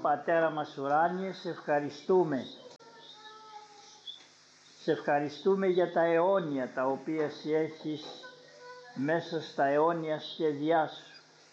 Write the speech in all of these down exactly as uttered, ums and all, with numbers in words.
Πατέρα μας ουράνιε, σε ευχαριστούμε. Σε ευχαριστούμε για τα αιώνια τα οποία εσύ έχεις μέσα στα αιώνια σχέδιά σου.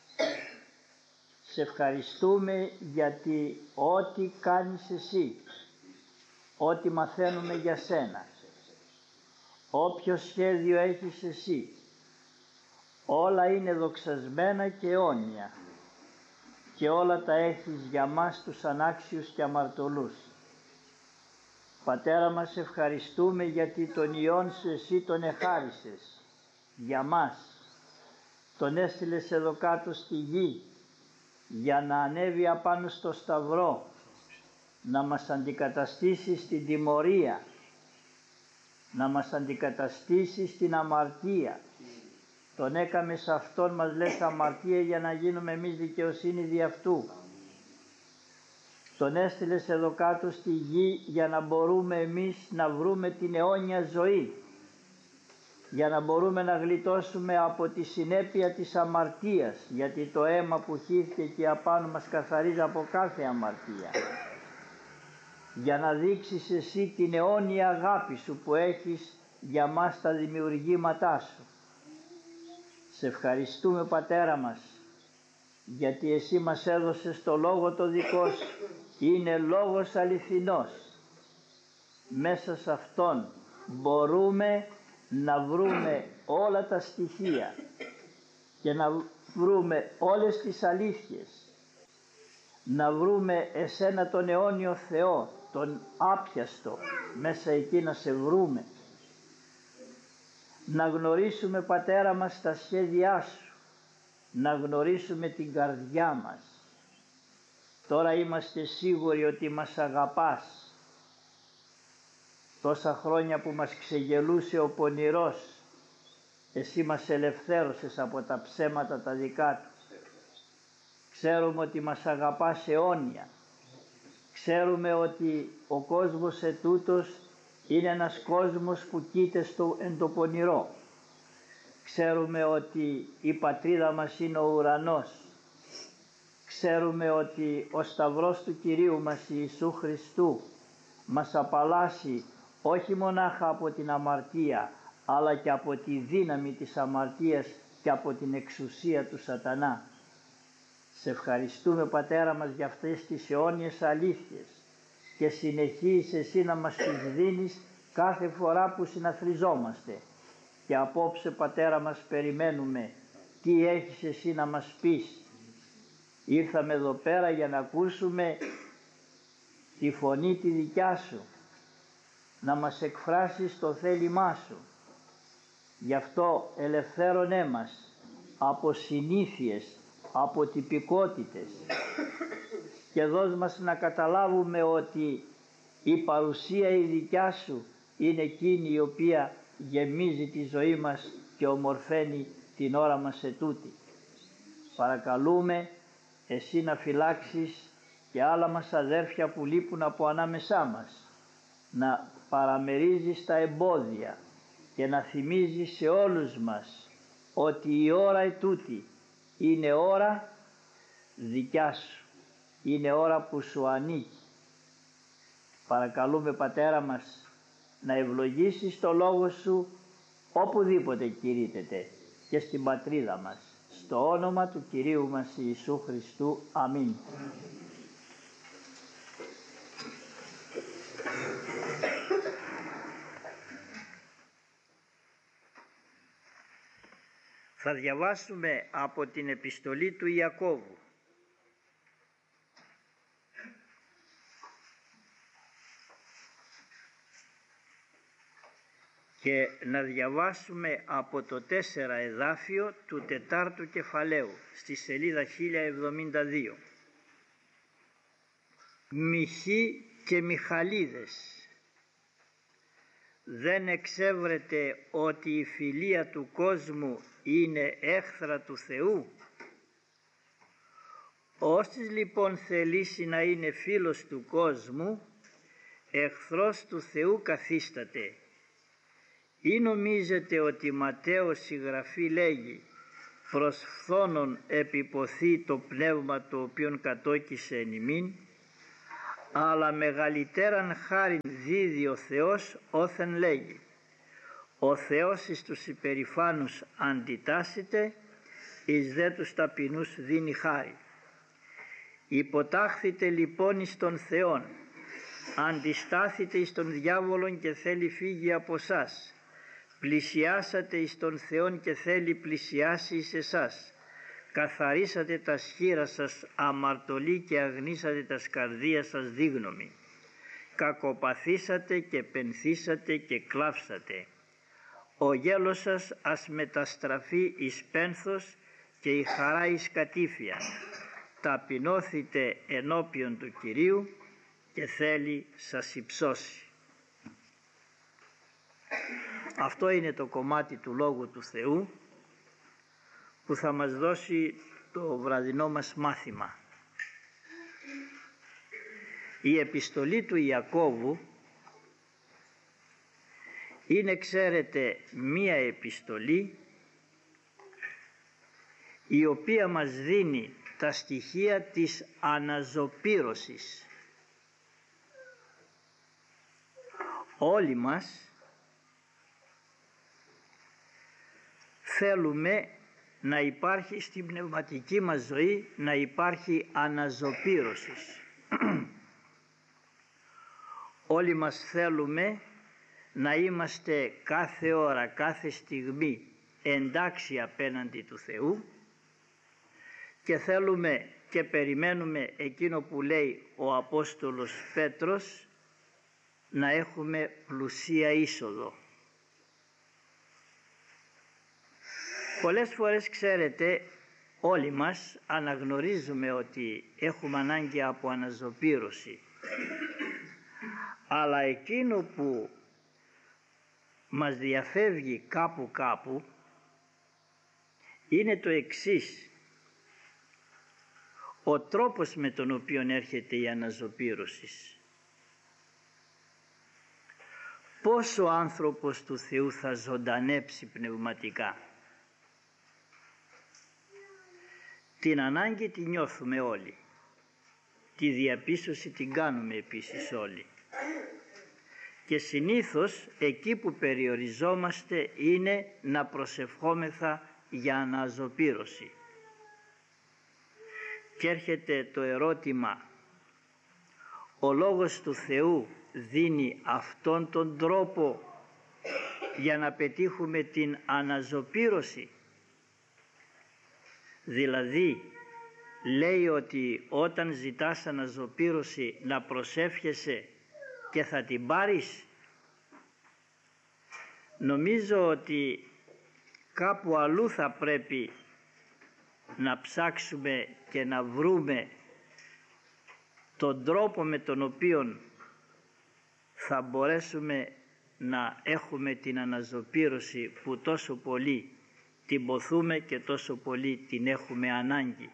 Σε ευχαριστούμε γιατί ό,τι κάνεις εσύ, ό,τι μαθαίνουμε για σένα, όποιο σχέδιο έχεις εσύ, όλα είναι δοξασμένα και αιώνια και όλα τα έχεις για μας τους ανάξιους και αμαρτωλούς. Πατέρα μας, ευχαριστούμε γιατί τον Υιόν σου εσύ τον εχάρισες για μας. Τον έστειλες εδώ κάτω στη γη για να ανέβει απάνω στο σταυρό, να μας αντικαταστήσει στην τιμωρία, να μας αντικαταστήσει στην αμαρτία. Τον έκαμε σε αυτόν, μας λες, αμαρτία για να γίνουμε εμείς δικαιοσύνη δι' αυτού. Τον έστειλες εδώ κάτω στη γη για να μπορούμε εμείς να βρούμε την αιώνια ζωή, για να μπορούμε να γλιτώσουμε από τη συνέπεια της αμαρτίας, γιατί το αίμα που χύθηκε εκεί απάνω μας καθαρίζει από κάθε αμαρτία. Για να δείξεις εσύ την αιώνια αγάπη σου που έχεις για μας τα δημιουργήματά σου. Σε ευχαριστούμε, Πατέρα μας, γιατί εσύ μας έδωσες το λόγο το δικό σου. Είναι λόγος αληθινός. Μέσα σε αυτόν μπορούμε να βρούμε όλα τα στοιχεία και να βρούμε όλες τις αλήθειες, να βρούμε εσένα τον αιώνιο Θεό, τον άπιαστο, μέσα εκεί να σε βρούμε, να γνωρίσουμε, Πατέρα μας, τα σχέδιά σου, να γνωρίσουμε την καρδιά μας. Τώρα είμαστε σίγουροι ότι μας αγαπάς. Τόσα χρόνια που μας ξεγελούσε ο πονηρός, εσύ μας ελευθέρωσες από τα ψέματα τα δικά του. Ξέρουμε ότι μας αγαπάς αιώνια. Ξέρουμε ότι ο κόσμος ετούτος είναι ένας κόσμος που κοίται στο εν το πονηρό. Ξέρουμε ότι η πατρίδα μας είναι ο ουρανός. Ξέρουμε ότι ο σταυρός του Κυρίου μας Ιησού Χριστού μας απαλλάσσει όχι μονάχα από την αμαρτία, αλλά και από τη δύναμη της αμαρτίας και από την εξουσία του σατανά. Σε ευχαριστούμε, Πατέρα μας, για αυτές τις αιώνιες αλήθειες και συνεχίζεις εσύ να μας τις δίνεις κάθε φορά που συναθριζόμαστε. Και απόψε, Πατέρα μας, περιμένουμε τι έχεις εσύ να μας πεις. Ήρθαμε εδώ πέρα για να ακούσουμε τη φωνή τη δικιά σου, να μας εκφράσεις το θέλημά σου. Γι' αυτό ελευθέρωνέ μας από συνήθειες, από τυπικότητες και δώσ' μας να καταλάβουμε ότι η παρουσία η δικιά σου είναι εκείνη η οποία γεμίζει τη ζωή μας και ομορφαίνει την ώρα μας ετούτη. Παρακαλούμε εσύ να φυλάξεις και άλλα μας αδέρφια που λείπουν από ανάμεσά μας, να παραμερίζεις τα εμπόδια και να θυμίζεις σε όλους μας ότι η ώρα ετούτη είναι ώρα δικιά σου, είναι ώρα που σου ανήκει. Παρακαλούμε, Πατέρα μας, να ευλογήσεις το Λόγο σου οπουδήποτε κηρύττεται και στην πατρίδα μας, στο όνομα του Κυρίου μας Ιησού Χριστού. Αμήν. Θα διαβάσουμε από την επιστολή του Ιακώβου. Και να διαβάσουμε από το τέσσερα εδάφιο του τετάρτου κεφαλαίου στη σελίδα χίλια εβδομήντα δύο. Μυχοί και Μιχαλίδες, δεν εξεύρετε ότι η φιλία του κόσμου είναι έχθρα του Θεού? Όσοι λοιπόν θελήσει να είναι φίλος του κόσμου, εχθρός του Θεού καθίσταται. Ή νομίζετε ότι Ματθαίος η Γραφή λέγει «Προς φθόνον επιποθεί το πνεύμα το οποίον κατόκισε εν ημίν» αλλά μεγαλύτεραν χάριν δίδει ο Θεός όθεν λέγει, ο Θεός εις τους υπερηφάνους αντιτάσσεται, εις δε τους ταπεινούς δίνει χάρη. Υποτάχθητε λοιπόν εις τον Θεόν, αντιστάθητε εις τον διάβολον και θέλει φύγει από σας, πλησιάσατε εις τον Θεόν και θέλει πλησιάσει εις εσάς, καθαρίσατε τα σχήρα σας αμαρτωλή και αγνίσατε τα σκαρδία σας δίγνωμη, κακοπαθήσατε και πενθήσατε και κλάψατε. Ο γέλος σας ας μεταστραφεί εις πένθος και η χαρά εις κατήφια. Ταπεινώθητε ενώπιον του Κυρίου και θέλει σας υψώσει. Αυτό είναι το κομμάτι του Λόγου του Θεού που θα μας δώσει το βραδινό μας μάθημα. Η επιστολή του Ιακώβου είναι, ξέρετε, μία επιστολή η οποία μας δίνει τα στοιχεία της αναζωπήρωσης. Όλοι μας θέλουμε να υπάρχει στην πνευματική μας ζωή, να υπάρχει αναζωπήρωσης. Όλοι μας θέλουμε να είμαστε κάθε ώρα, κάθε στιγμή εντάξει απέναντι του Θεού και θέλουμε και περιμένουμε εκείνο που λέει ο Απόστολος Πέτρος, να έχουμε πλουσία είσοδο. Πολλές φορές, ξέρετε, όλοι μας αναγνωρίζουμε ότι έχουμε ανάγκη από αναζωπήρωση, αλλά εκείνο που μας διαφεύγει κάπου κάπου είναι το εξής: ο τρόπος με τον οποίο έρχεται η αναζωπήρωση. Πώς ο άνθρωπος του Θεού θα ζωντανέψει πνευματικά? Την ανάγκη τη νιώθουμε όλοι, τη διαπίστωση την κάνουμε επίσης όλοι, και συνήθως εκεί που περιοριζόμαστε είναι να προσευχόμεθα για αναζωπήρωση. Και έρχεται το ερώτημα, ο Λόγος του Θεού δίνει αυτόν τον τρόπο για να πετύχουμε την αναζωπήρωση? Δηλαδή λέει ότι όταν ζητάς αναζωπήρωση να προσεύχεσαι και θα την πάρεις? Νομίζω ότι κάπου αλλού θα πρέπει να ψάξουμε και να βρούμε τον τρόπο με τον οποίο θα μπορέσουμε να έχουμε την αναζωπήρωση που τόσο πολύ την ποθούμε και τόσο πολύ την έχουμε ανάγκη.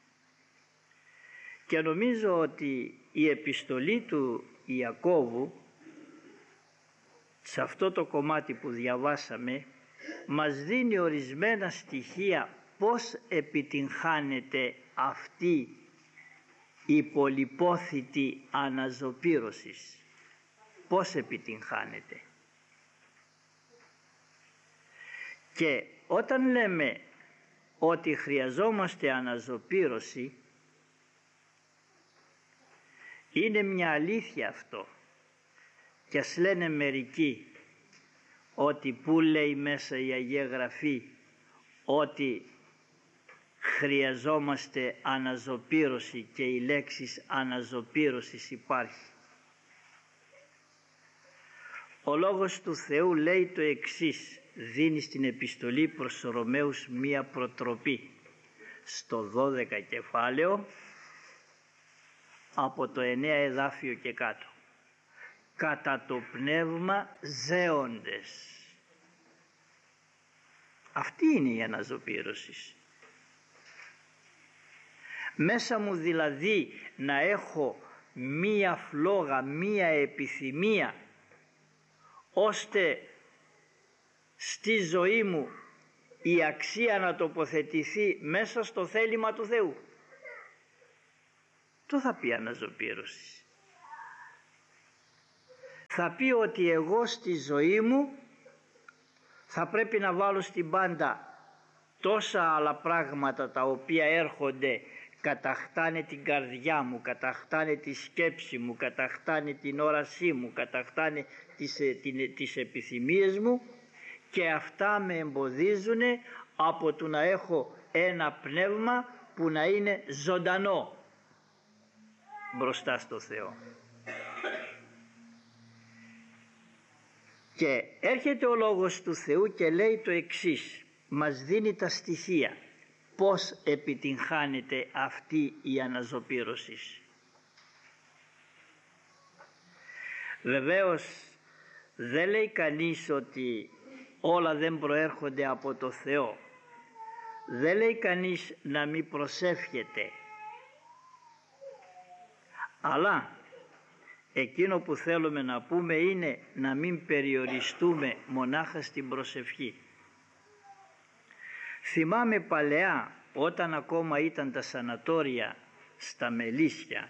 Και νομίζω ότι η επιστολή του Ιακώβου, σε αυτό το κομμάτι που διαβάσαμε, μας δίνει ορισμένα στοιχεία πώς επιτυγχάνεται αυτή η πολυπόθητη αναζωπήρωση. Πώς επιτυγχάνεται? Και όταν λέμε ότι χρειαζόμαστε αναζωπήρωση, είναι μια αλήθεια αυτό. Και ας λένε μερικοί ότι πού λέει μέσα η Αγία Γραφή ότι χρειαζόμαστε αναζωπήρωση και η λέξη αναζωπήρωσης υπάρχει. Ο Λόγος του Θεού λέει το εξής, δίνει στην επιστολή προς τους Ρωμαίους μία προτροπή στο δώδεκα κεφάλαιο από το εννέα εδάφιο και κάτω. Κατά το πνεύμα ζέοντες. Αυτή είναι η αναζωπήρωση. Μέσα μου δηλαδή να έχω μία φλόγα, μία επιθυμία, ώστε στη ζωή μου η αξία να τοποθετηθεί μέσα στο θέλημα του Θεού. Το θα πει αναζωπήρωση. θα πει ότι εγώ στη ζωή μου θα πρέπει να βάλω στην πάντα τόσα άλλα πράγματα τα οποία έρχονται, καταχτάνε την καρδιά μου, καταχτάνε τη σκέψη μου, καταχτάνε την όρασή μου, καταχτάνε τις, την, τις επιθυμίες μου, και αυτά με εμποδίζουν από το να έχω ένα πνεύμα που να είναι ζωντανό μπροστά στο Θεό. Και έρχεται ο Λόγος του Θεού και λέει το εξής, μας δίνει τα στοιχεία πώς επιτυγχάνεται αυτή η αναζωπήρωση. Βεβαίως δεν λέει κανείς ότι όλα δεν προέρχονται από το Θεό. Δεν λέει κανείς να μην προσεύχεται. Αλλά εκείνο που θέλουμε να πούμε είναι να μην περιοριστούμε μονάχα στην προσευχή. Θυμάμαι παλαιά, όταν ακόμα ήταν τα σανατόρια στα Μελίσια,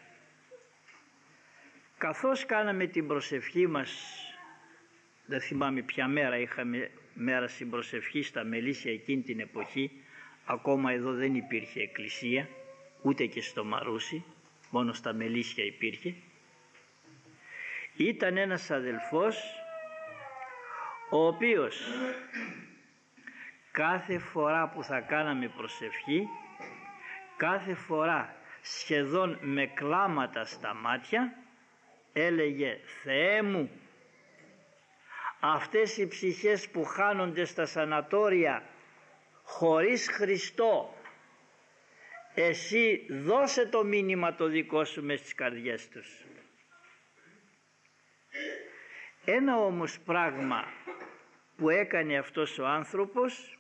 καθώς κάναμε την προσευχή μας, δεν θυμάμαι ποια μέρα είχαμε μέρα στην προσευχή στα Μελίσια εκείνη την εποχή, ακόμα εδώ δεν υπήρχε εκκλησία, ούτε και στο Μαρούσι, μόνο στα Μελίσια υπήρχε. Ήταν ένας αδελφός ο οποίος κάθε φορά που θα κάναμε προσευχή, κάθε φορά σχεδόν με κλάματα στα μάτια έλεγε, Θεέ μου, αυτές οι ψυχές που χάνονται στα σανατόρια χωρίς Χριστό, εσύ δώσε το μήνυμα το δικό σου μες στις καρδιές τους. Ένα όμως πράγμα που έκανε αυτός ο άνθρωπος,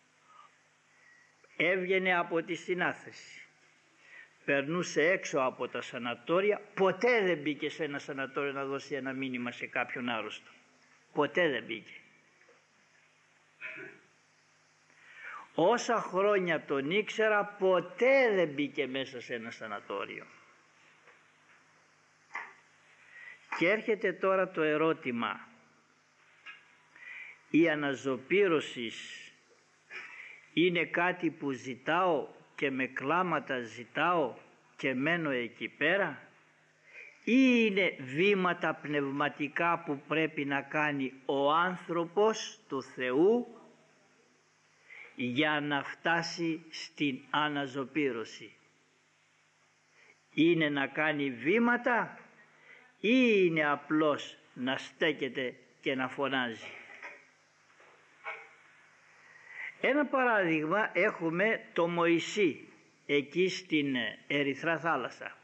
έβγαινε από τη συνάθεση, περνούσε έξω από τα σανατόρια, ποτέ δεν μπήκε σε ένα σανατόριο να δώσει ένα μήνυμα σε κάποιον άρρωστο, ποτέ δεν μπήκε. Όσα χρόνια τον ήξερα, ποτέ δεν μπήκε μέσα σε ένα σανατόριο. Και έρχεται τώρα το ερώτημα, η αναζωπήρωση είναι κάτι που ζητάω και με κλάματα ζητάω και μένω εκεί πέρα, ή είναι βήματα πνευματικά που πρέπει να κάνει ο άνθρωπος του Θεού για να φτάσει στην αναζωπήρωση? Είναι να κάνει βήματα ή είναι απλώς να στέκεται και να φωνάζει? Ένα παράδειγμα έχουμε το Μωυσή εκεί στην Ερυθρά θάλασσα.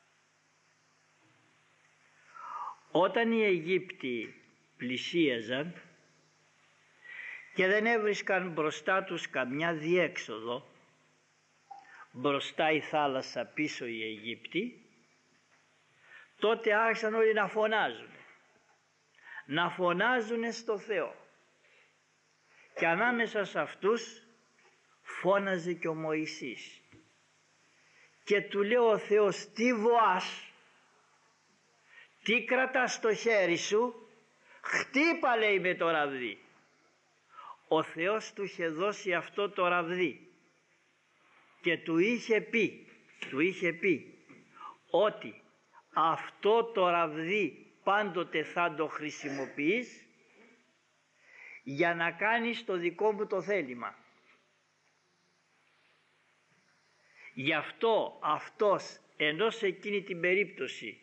Όταν οι Αιγύπτιοι πλησίαζαν και δεν έβρισκαν μπροστά τους καμιά διέξοδο, μπροστά η θάλασσα, πίσω οι Αιγύπτιοι, τότε άρχισαν όλοι να φωνάζουν, να φωνάζουν στο Θεό. Και ανάμεσα σε αυτούς φώναζε και ο Μωυσής. Και του λέει ο Θεός, τι βοάς, τι κρατάς στο χέρι σου? Χτύπα, λέει, με το ραβδί. Ο Θεός του είχε δώσει αυτό το ραβδί και του είχε πει, του είχε πει ότι αυτό το ραβδί πάντοτε θα το χρησιμοποιείς για να κάνεις το δικό μου το θέλημα. Γι' αυτό αυτός, ενώ σε εκείνη την περίπτωση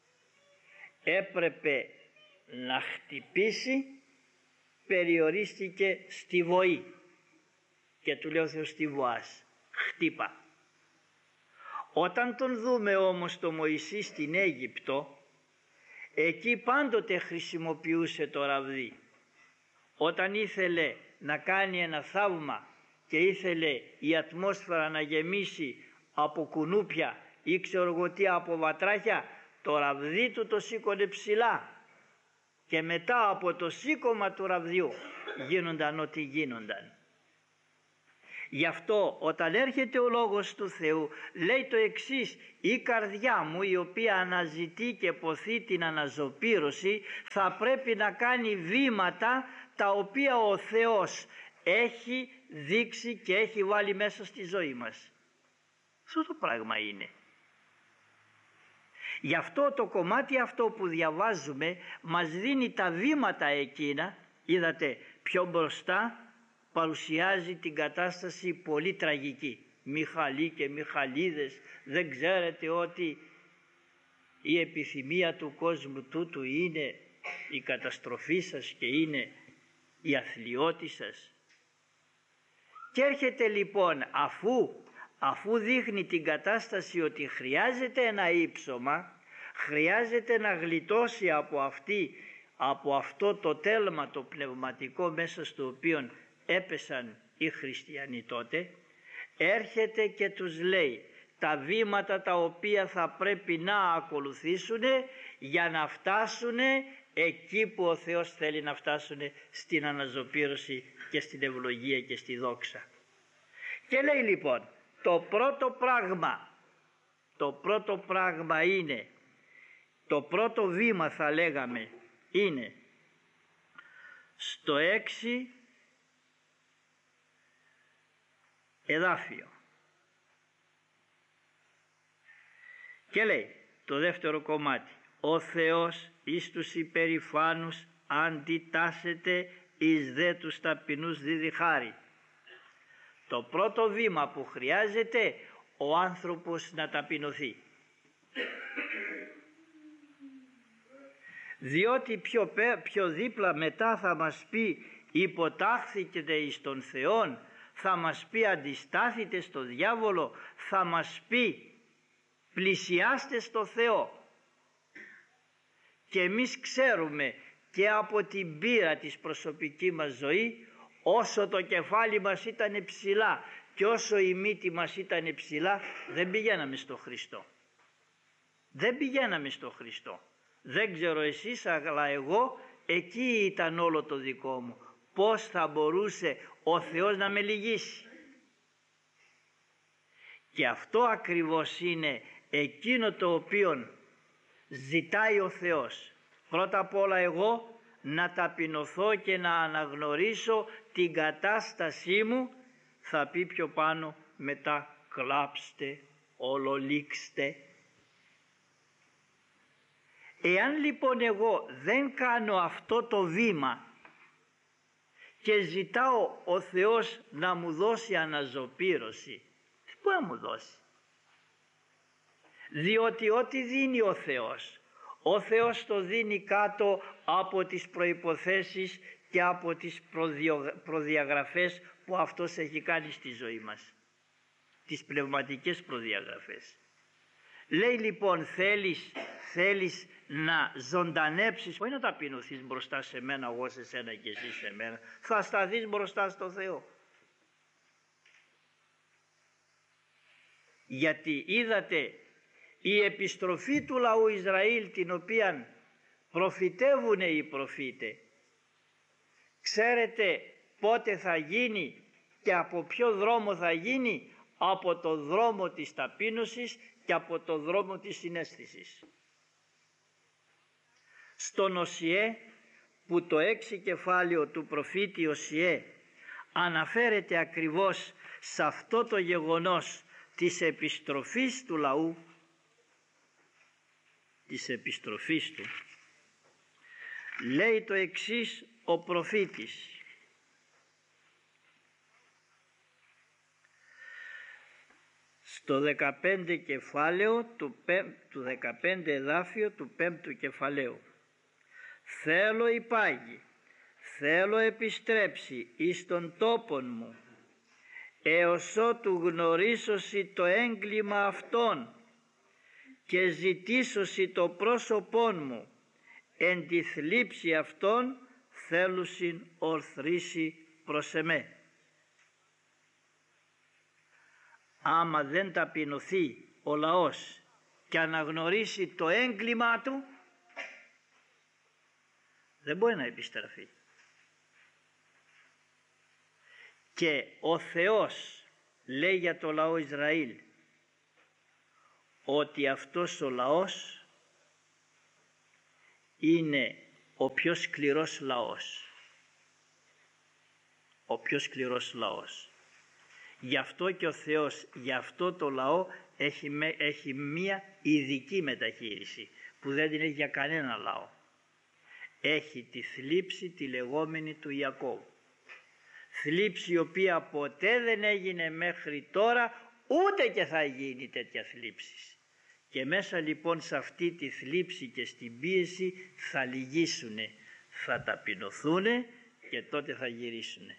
έπρεπε να χτυπήσει, περιορίστηκε στη βοή και του λέει ο Θεός, τι βοάς, χτύπα. Όταν τον δούμε όμως το Μωυσή στην Αίγυπτο, εκεί πάντοτε χρησιμοποιούσε το ραβδί. Όταν ήθελε να κάνει ένα θαύμα και ήθελε η ατμόσφαιρα να γεμίσει από κουνούπια ή ξέρω εγώ τι, από βατράχια, το ραβδί του το σήκωνε ψηλά και μετά από το σήκωμα του ραβδιού γίνονταν ό,τι γίνονταν. Γι' αυτό όταν έρχεται ο Λόγος του Θεού λέει το εξής: η καρδιά μου η οποία αναζητεί και ποθεί την αναζωπήρωση θα πρέπει να κάνει βήματα τα οποία ο Θεός έχει δείξει και έχει βάλει μέσα στη ζωή μας. Αυτό το πράγμα είναι. Γι' αυτό το κομμάτι αυτό που διαβάζουμε μας δίνει τα βήματα εκείνα. Είδατε πιο μπροστά παρουσιάζει την κατάσταση πολύ τραγική. Μιχαλή και Μιχαλίδες, δεν ξέρετε ότι η επιθυμία του κόσμου τούτου είναι η καταστροφή σας και είναι η αθλιώτη σας. Και έρχεται λοιπόν αφού, αφού δείχνει την κατάσταση ότι χρειάζεται ένα ύψωμα, χρειάζεται να γλιτώσει από, αυτή, από αυτό το τέλμα το πνευματικό μέσα στο οποίο έπεσαν οι χριστιανοί τότε, έρχεται και τους λέει τα βήματα τα οποία θα πρέπει να ακολουθήσουν για να φτάσουν εκεί που ο Θεός θέλει να φτάσουν, στην αναζωπήρωση και στην ευλογία και στη δόξα. Και λέει λοιπόν το πρώτο πράγμα, το πρώτο πράγμα είναι, το πρώτο βήμα θα λέγαμε είναι στο έξι εδάφιο. Και λέει το δεύτερο κομμάτι: ο Θεός εις τους υπερηφάνους αντιτάσσεται εις δε τους ταπεινούς δίδει χάρη. Το πρώτο βήμα που χρειάζεται ο άνθρωπος να ταπεινωθεί. Διότι πιο, πιο δίπλα μετά θα μας πει υποτάχθηκετε εις τον Θεόν, θα μας πει αντιστάθητε στο διάβολο, θα μας πει πλησιάστε στο Θεό. Και εμείς ξέρουμε και από την πείρα της προσωπική μας ζωή, όσο το κεφάλι μας ήταν ψηλά και όσο η μύτη μας ήταν ψηλά, δεν πηγαίναμε στο Χριστό. Δεν πηγαίναμε στο Χριστό. Δεν ξέρω εσείς, αλλά εγώ εκεί ήταν όλο το δικό μου. Πώς θα μπορούσε ο Θεός να με λυγίσει? Και αυτό ακριβώς είναι εκείνο το οποίο ζητάει ο Θεός. Πρώτα απ' όλα εγώ να ταπεινωθώ και να αναγνωρίσω την κατάστασή μου. Θα πει πιο πάνω μετά κλάψτε, ολολήξτε. Εάν λοιπόν εγώ δεν κάνω αυτό το βήμα και ζητάω ο Θεός να μου δώσει αναζωπήρωση, δεν μπορεί να μου δώσει. Διότι ό,τι δίνει ο Θεός, ο Θεός το δίνει κάτω από τις προϋποθέσεις και από τις προδιαγραφές που Αυτός έχει κάνει στη ζωή μας. Τις πνευματικές προδιαγραφές. Λέει λοιπόν θέλεις, θέλεις να ζωντανέψεις, όχι να ταπεινωθείς μπροστά σε μένα, εγώ σε σένα και εσύ σε μένα. Θα σταθείς μπροστά στο Θεό. Γιατί είδατε η επιστροφή του λαού Ισραήλ, την οποία προφητεύουν οι προφήτε, ξέρετε πότε θα γίνει και από ποιο δρόμο θα γίνει? Από το δρόμο της ταπείνωσης και από το δρόμο της συναίσθησης. Στον Οσιέ, που το έξι κεφάλαιο του προφήτη Οσιέ αναφέρεται ακριβώς σε αυτό το γεγονός της επιστροφής του λαού, της επιστροφής του, λέει το εξής ο προφήτης: στο δεκαπέντε κεφάλαιο του, του δεκαπέντε εδάφιο του πέμπτου κεφαλαίου, θέλω υπάγει, θέλω επιστρέψει εις τον τόπον μου, έως ότου γνωρίσωσι το έγκλημα αυτών και ζητήσωσι το πρόσωπόν μου, εν τη θλίψη αυτών θέλουσιν ορθρήσει προς εμέ. Άμα δεν ταπεινωθεί ο λαός και αναγνωρίσει το έγκλημα του, δεν μπορεί να επιστραφεί. Και ο Θεός λέει για το λαό Ισραήλ ότι αυτός ο λαός είναι ο πιο σκληρός λαός. Ο πιο σκληρός λαός. Γι' αυτό και ο Θεός, γι' αυτό το λαό έχει, έχει μία ειδική μεταχείριση που δεν την έχει για κανένα λαό. Έχει τη θλίψη τη λεγόμενη του Ιακώβ. Θλίψη η οποία ποτέ δεν έγινε μέχρι τώρα, ούτε και θα γίνει τέτοια θλίψη. Και μέσα λοιπόν σε αυτή τη θλίψη και στην πίεση θα λυγίσουνε, θα ταπεινωθούνε και τότε θα γυρίσουνε.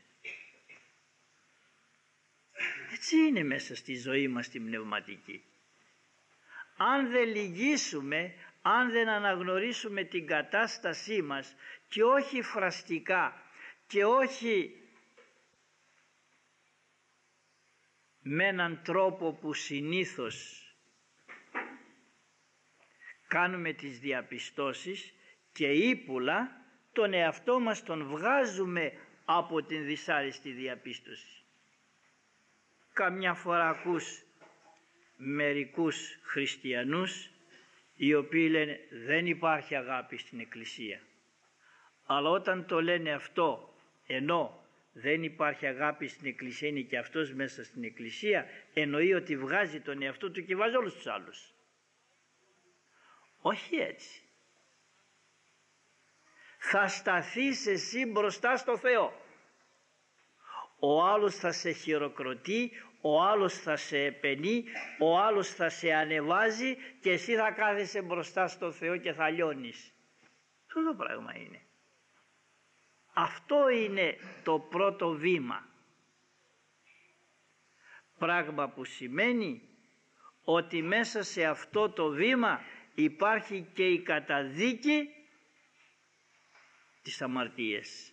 Έτσι είναι μέσα στη ζωή μας την πνευματική. Αν δεν λυγίσουμε, αν δεν αναγνωρίσουμε την κατάστασή μας και όχι φραστικά και όχι με έναν τρόπο που συνήθως κάνουμε τις διαπιστώσεις και ύπουλα τον εαυτό μας τον βγάζουμε από την δυσάρεστη διαπίστωση. Καμιά φορά ακούς μερικούς χριστιανούς οι οποίοι λένε δεν υπάρχει αγάπη στην Εκκλησία. Αλλά όταν το λένε αυτό, ενώ δεν υπάρχει αγάπη στην Εκκλησία, είναι και αυτός μέσα στην Εκκλησία, εννοεί ότι βγάζει τον εαυτό του και βάζει όλους τους άλλους. Όχι έτσι. Θα σταθείς εσύ μπροστά στο Θεό. Ο άλλος θα σε χειροκροτεί, ο άλλος θα σε επενεί, ο άλλος θα σε ανεβάζει και εσύ θα κάθεσαι μπροστά στο Θεό και θα λιώνεις. Αυτό το πράγμα είναι. Αυτό είναι το πρώτο βήμα. Πράγμα που σημαίνει ότι μέσα σε αυτό το βήμα υπάρχει και η καταδίκη της αμαρτίας.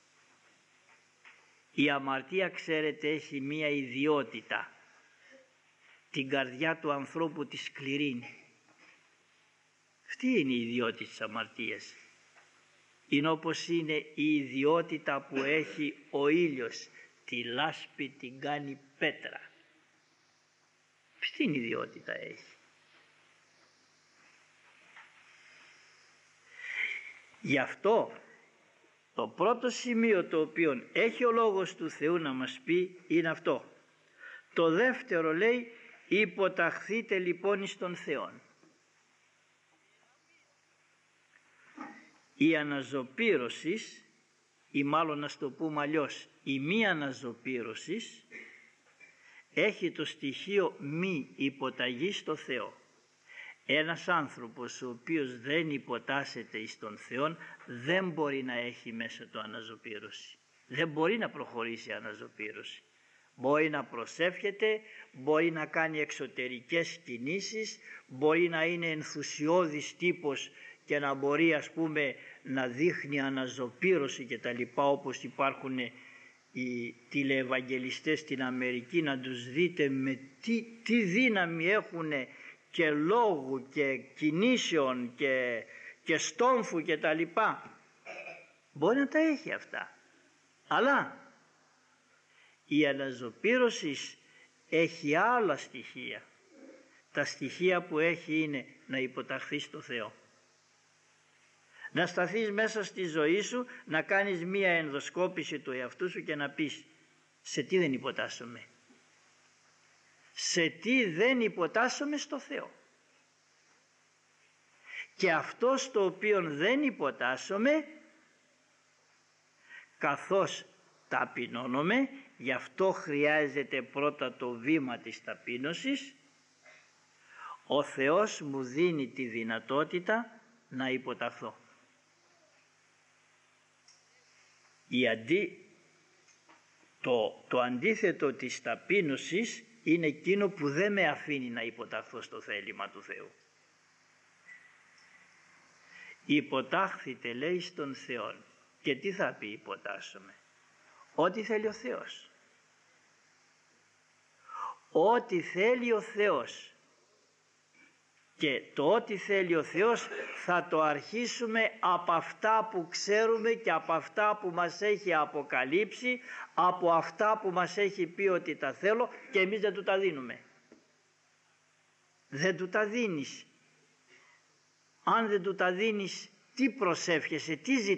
Η αμαρτία, ξέρετε, έχει μία ιδιότητα. Την καρδιά του ανθρώπου τη σκληρύνει. Αυτή είναι η ιδιότητα της αμαρτίας. Είναι όπως είναι η ιδιότητα που έχει ο ήλιος. Τη λάσπη την κάνει πέτρα. Αυτή είναι η ιδιότητα έχει. Γι' αυτό το πρώτο σημείο το οποίο έχει ο Λόγος του Θεού να μας πει είναι αυτό. Το δεύτερο λέει υποταχθείτε λοιπόν εις τον Θεόν. Η αναζωπήρωση, ή μάλλον να το πούμε αλλιώς, η μη αναζωπήρωση έχει το στοιχείο μη υποταγή στο Θεό. Ένας άνθρωπος ο οποίος δεν υποτάσσεται εις τον Θεό δεν μπορεί να έχει μέσα του αναζωπήρωση. Δεν μπορεί να προχωρήσει αναζωπήρωση. Μπορεί να προσεύχεται, μπορεί να κάνει εξωτερικές κινήσεις, μπορεί να είναι ενθουσιώδης τύπος και να μπορεί, ας πούμε, να δείχνει αναζωπήρωση και τα λοιπά, όπως υπάρχουν οι τηλεευαγγελιστές στην Αμερική, να τους δείτε με τι, τι δύναμη έχουν και λόγου και κινήσεων και, και στόμφου και τα λοιπά. Μπορεί να τα έχει αυτά, αλλά η αναζωπήρωση έχει άλλα στοιχεία. Τα στοιχεία που έχει είναι να υποταχθείς στο Θεό. Να σταθείς μέσα στη ζωή σου, να κάνεις μία ενδοσκόπηση του εαυτού σου και να πεις σε τι δεν υποτάσσομαι. Σε τι δεν υποτάσσομαι στο Θεό. Και αυτό στο οποίο δεν υποτάσσομαι, καθώς ταπεινώνομαι, γι' αυτό χρειάζεται πρώτα το βήμα της ταπείνωσης, ο Θεός μου δίνει τη δυνατότητα να υποταχθώ. Η αντί, το, το αντίθετο της ταπείνωσης είναι εκείνο που δεν με αφήνει να υποταχθώ στο θέλημα του Θεού. Υποτάχθητε, λέει, στον Θεό. Και τι θα πει υποτάσσομαι? Ό,τι θέλει ο Θεός. Ό,τι θέλει ο Θεός. Και το ό,τι θέλει ο Θεός θα το αρχίσουμε από αυτά που ξέρουμε και από αυτά που μας έχει αποκαλύψει, από αυτά που μας έχει πει ότι τα θέλω και εμείς δεν του τα δίνουμε. Δεν του τα δίνεις. Αν δεν του τα δίνεις, τι προσεύχεσαι, τι ζητάς?